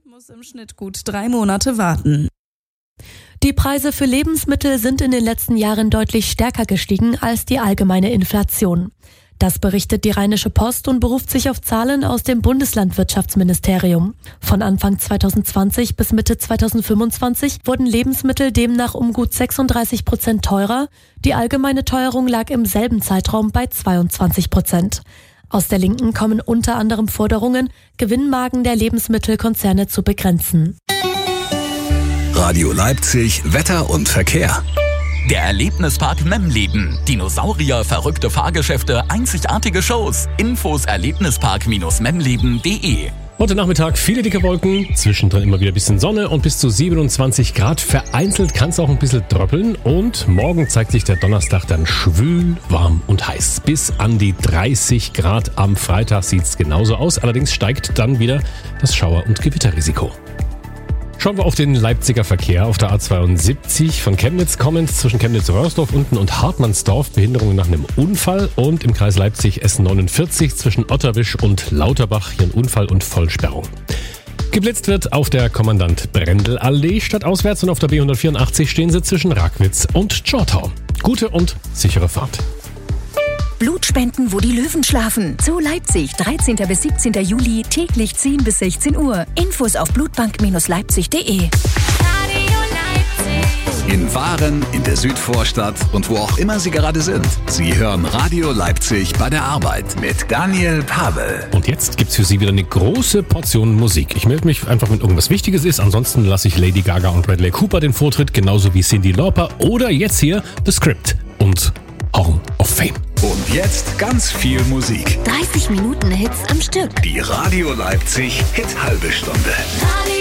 muss im Schnitt gut 3 Monate warten. Die Preise für Lebensmittel sind in den letzten Jahren deutlich stärker gestiegen als die allgemeine Inflation. Das berichtet die Rheinische Post und beruft sich auf Zahlen aus dem Bundeslandwirtschaftsministerium. Von Anfang 2020 bis Mitte 2025 wurden Lebensmittel demnach um gut 36% teurer. Die allgemeine Teuerung lag im selben Zeitraum bei 22%. Aus der Linken kommen unter anderem Forderungen, Gewinnmargen der Lebensmittelkonzerne zu begrenzen. Radio Leipzig, Wetter und Verkehr. Der Erlebnispark Memleben. Dinosaurier, verrückte Fahrgeschäfte, einzigartige Shows. Infos erlebnispark-memleben.de. Heute Nachmittag viele dicke Wolken, zwischendrin immer wieder ein bisschen Sonne und bis zu 27 Grad. Vereinzelt kann es auch ein bisschen dröppeln und morgen zeigt sich der Donnerstag dann schwül, warm und heiß. Bis an die 30 Grad am Freitag sieht es genauso aus, allerdings steigt dann wieder das Schauer- und Gewitterrisiko. Schauen wir auf den Leipziger Verkehr. Auf der A72 von Chemnitz kommend zwischen Chemnitz-Röhrsdorf unten und Hartmannsdorf Behinderungen nach einem Unfall und im Kreis Leipzig S49 zwischen Otterwisch und Lauterbach hier ein Unfall und Vollsperrung. Geblitzt wird auf der Kommandant-Brendel-Allee stadtauswärts und auf der B184 stehen sie zwischen Ragnitz und Tschortau. Gute und sichere Fahrt. Blutspenden, wo die Löwen schlafen. Zoo Leipzig, 13. bis 17. Juli, täglich 10 bis 16 Uhr. Infos auf blutbank-leipzig.de. In Waren, in der Südvorstadt und wo auch immer Sie gerade sind. Sie hören Radio Leipzig bei der Arbeit mit Daniel Pavel. Und jetzt gibt's für Sie wieder eine große Portion Musik. Ich melde mich einfach, wenn irgendwas Wichtiges ist. Ansonsten lasse ich Lady Gaga und Bradley Cooper den Vortritt, genauso wie Cyndi Lauper oder jetzt hier The Script und Horn of Fame. Und jetzt ganz viel Musik. 30 Minuten Hits am Stück. Die Radio Leipzig Hit halbe Stunde.